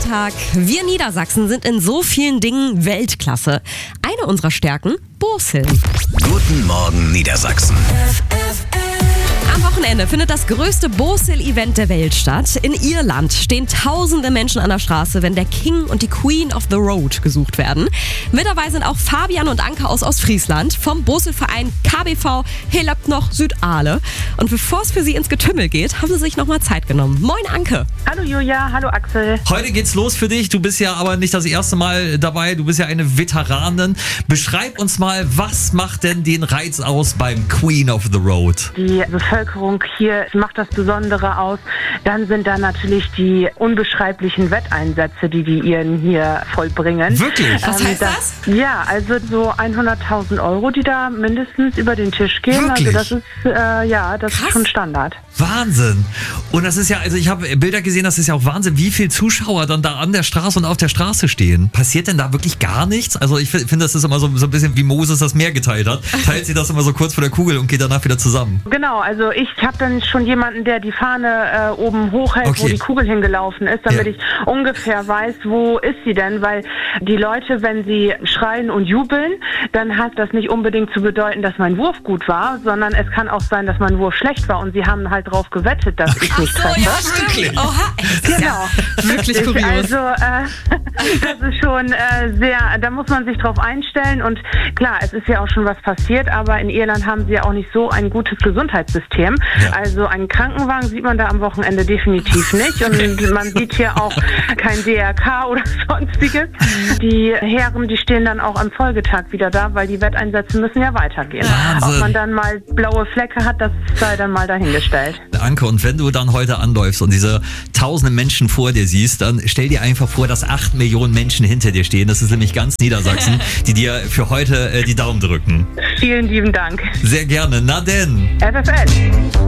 Tag. Wir Niedersachsen sind in so vielen Dingen Weltklasse. Eine unserer Stärken, Boseln. Guten Morgen Niedersachsen. Am Wochenende findet das größte Bosel-Event der Welt statt. In Irland stehen tausende Menschen an der Straße, wenn der King und die Queen of the Road gesucht werden. Mit dabei sind auch Fabian und Anke aus Ostfriesland vom Bosel-Verein KBV Helöp noch Südale. Und bevor es für sie ins Getümmel geht, haben sie sich nochmal Zeit genommen. Moin Anke. Hallo Julia, hallo Axel. Heute geht's los für dich. Du bist ja aber nicht das erste Mal dabei. Du bist ja eine Veteranin. Beschreib uns mal, was macht denn den Reiz aus beim Queen of the Road? Die Bevölkerung hier macht das Besondere aus. Dann sind da natürlich die unbeschreiblichen Wetteinsätze, die Iren hier vollbringen. Wirklich? Was heißt das? Ja, also so 100.000 Euro, die da mindestens über den Tisch gehen. Wirklich? Also das ist schon Standard. Wahnsinn. Und das ist ja, also ich habe Bilder gesehen, das ist ja auch Wahnsinn, wie viele Zuschauer dann da an der Straße und auf der Straße stehen. Passiert denn da wirklich gar nichts? Also ich finde, das ist immer so ein bisschen wie Moses das Meer geteilt hat. Teilt sie das immer so kurz vor der Kugel und geht danach wieder zusammen. Genau, also ich habe dann schon jemanden, der die Fahne oben hochhält, wo die Kugel hingelaufen ist, damit ich ungefähr weiß, wo ist sie denn, weil die Leute, wenn sie schreien und jubeln, dann hat das nicht unbedingt zu bedeuten, dass mein Wurf gut war, sondern es kann auch sein, dass mein Wurf schlecht war und sie haben halt drauf gewettet, dass ich nicht treffe. Ja, stimmt. Oha, Genau. wirklich kurios. Also das ist schon sehr, da muss man sich drauf einstellen und klar, es ist ja auch schon was passiert, aber in Irland haben sie ja auch nicht so ein gutes Gesundheitssystem. Ja. Also einen Krankenwagen sieht man da am Wochenende definitiv nicht und man sieht hier auch kein DRK oder sonstiges. Die Herren, die stehen dann auch am Folgetag wieder da, weil die Wetteinsätze müssen ja weitergehen. Wahnsinn. Ob man dann mal blaue Flecke hat, das sei dann mal dahingestellt. Anke, und wenn du dann heute anläufst und diese tausende Menschen vor dir siehst, dann stell dir einfach vor, dass 8 Millionen Menschen hinter dir stehen. Das ist nämlich ganz Niedersachsen, die dir für heute die Daumen drücken. Vielen lieben Dank. Sehr gerne. Na denn. FFL.